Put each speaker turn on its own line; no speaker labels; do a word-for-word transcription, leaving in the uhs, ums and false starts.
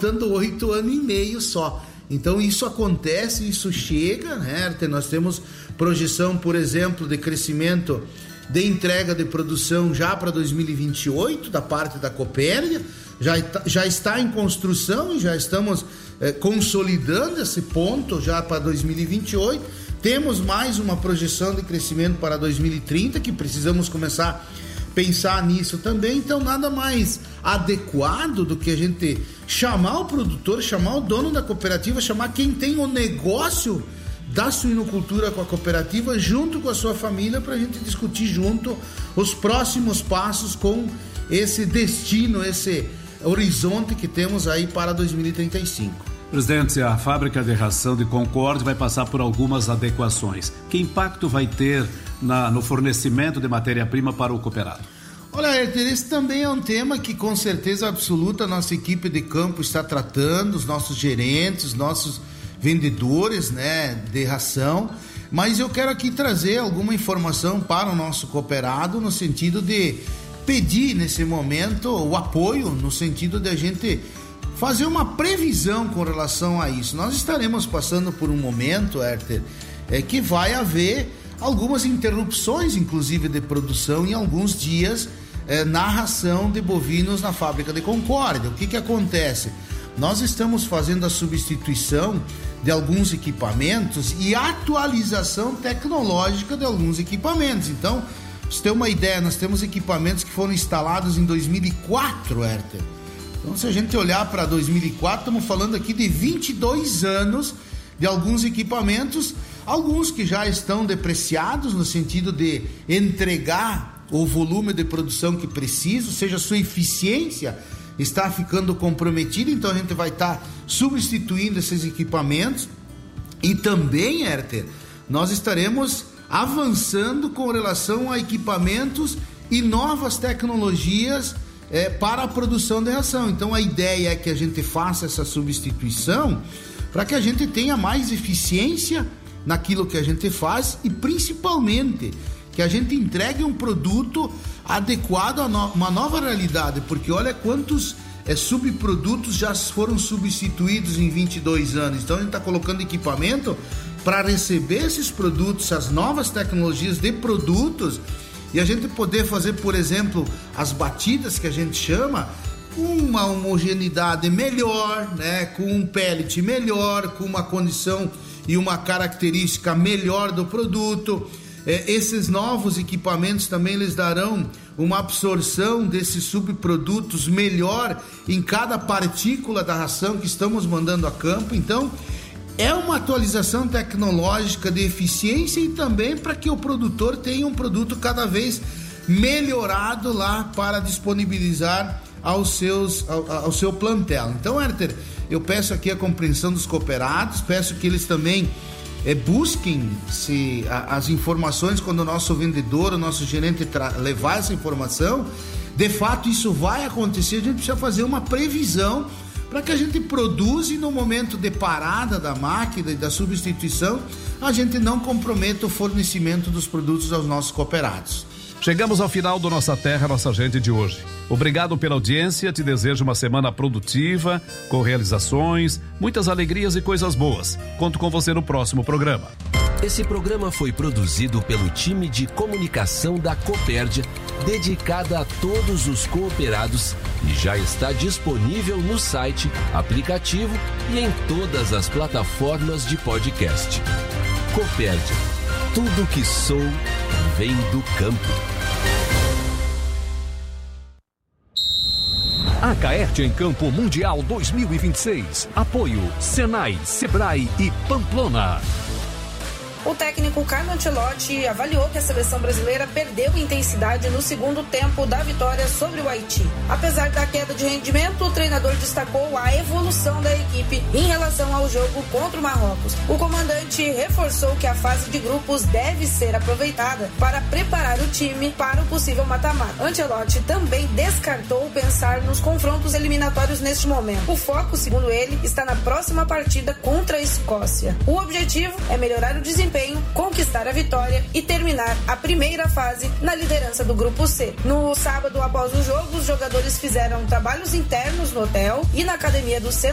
faltando oito anos e meio só. Então isso acontece, isso chega, né? Nós temos projeção, por exemplo, de crescimento de entrega de produção já para dois mil e vinte e oito da parte da Copérdia, já, já está em construção e já estamos eh, consolidando esse ponto já para dois mil e vinte e oito. Temos mais uma projeção de crescimento para dois mil e trinta, que precisamos começar a pensar nisso também. Então nada mais adequado do que a gente chamar o produtor, chamar o dono da cooperativa, chamar quem tem o negócio da suinocultura com a cooperativa, junto com a sua família, para a gente discutir junto os próximos passos com esse destino, esse horizonte que temos aí para dois mil e trinta e cinco.
Presidente, a fábrica de ração de Concórdia vai passar por algumas adequações. Que impacto vai ter na, no fornecimento de matéria-prima para o cooperado?
Olha, Herter, esse também é um tema que com certeza absoluta a nossa equipe de campo está tratando, os nossos gerentes, os nossos vendedores, né, de ração, mas eu quero aqui trazer alguma informação para o nosso cooperado no sentido de pedir nesse momento o apoio, no sentido de a gente fazer uma previsão com relação a isso. Nós estaremos passando por um momento, Herter, é, que vai haver algumas interrupções, inclusive de produção em alguns dias é, na ração de bovinos na fábrica de Concórdia. O que que acontece? Nós estamos fazendo a substituição de alguns equipamentos e atualização tecnológica de alguns equipamentos. Então, pra você ter uma ideia, nós temos equipamentos que foram instalados em dois mil e quatro, Herter. Então, se a gente olhar para dois mil e quatro, estamos falando aqui de vinte e dois anos de alguns equipamentos, alguns que já estão depreciados no sentido de entregar o volume de produção que precisa, ou seja, a sua eficiência está ficando comprometida, então a gente vai estar tá substituindo esses equipamentos. E também, Herter, nós estaremos avançando com relação a equipamentos e novas tecnologias é, para a produção de ração. Então a ideia é que a gente faça essa substituição para que a gente tenha mais eficiência naquilo que a gente faz e principalmente que a gente entregue um produto adequado a no, uma nova realidade, porque olha quantos é, subprodutos já foram substituídos em vinte e dois anos. Então a gente está colocando equipamento para receber esses produtos, as novas tecnologias de produtos, e a gente poder fazer, por exemplo, as batidas que a gente chama, com uma homogeneidade melhor, né, com um pellet melhor, com uma condição e uma característica melhor do produto. É, esses novos equipamentos também eles darão uma absorção desses subprodutos melhor em cada partícula da ração que estamos mandando a campo. Então é uma atualização tecnológica de eficiência e também para que o produtor tenha um produto cada vez melhorado lá para disponibilizar aos seus, ao, ao seu plantel. Então, Herter, eu peço aqui a compreensão dos cooperados, peço que eles também É, busquem se, a, as informações quando o nosso vendedor, o nosso gerente tra- levar essa informação. De fato isso vai acontecer, a gente precisa fazer uma previsão para que a gente produza e no momento de parada da máquina e da substituição a gente não comprometa o fornecimento dos produtos aos nossos cooperados.
Chegamos ao final do Nossa Terra, Nossa Gente de hoje. Obrigado pela audiência, te desejo uma semana produtiva, com realizações, muitas alegrias e coisas boas. Conto com você no próximo programa.
Esse programa foi produzido pelo time de comunicação da Copérdia, dedicada a todos os cooperados, e já está disponível no site, aplicativo e em todas as plataformas de podcast. Copérdia, tudo que sou vem do campo.
A Caerte em Campo Mundial dois mil e vinte e seis. Apoio Senai, Sebrae e Pamplona.
O técnico Carlo Ancelotti avaliou que a seleção brasileira perdeu intensidade no segundo tempo da vitória sobre o Haiti. Apesar da queda de rendimento, o treinador destacou a evolução da equipe em relação ao jogo contra o Marrocos. O comandante reforçou que a fase de grupos deve ser aproveitada para preparar o time para o possível mata-mata. Ancelotti também descartou pensar nos confrontos eliminatórios neste momento. O foco, segundo ele, está na próxima partida contra a Escócia. O objetivo é melhorar o desempenho, conquistar a vitória e terminar a primeira fase na liderança do Grupo C. No sábado, após o jogo, os jogadores fizeram trabalhos internos no hotel e na academia do centro